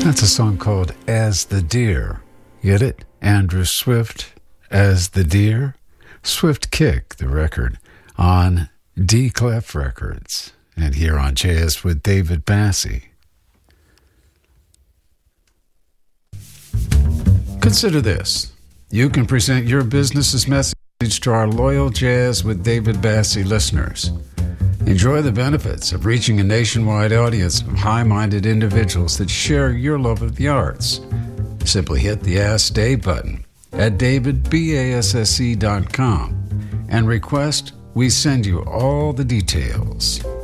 That's a song called As the Deer. Get it? Andrew Swift, As the Deer. Swift Kick, the record, on D. Clef Records. And here on Jazz with David Bassie. Consider this. You can present your business's message to our loyal Jazz with David Bassie listeners. Enjoy the benefits of reaching a nationwide audience of high-minded individuals that share your love of the arts. Simply hit the Ask Dave button at davidbasse.com and request we send you all the details.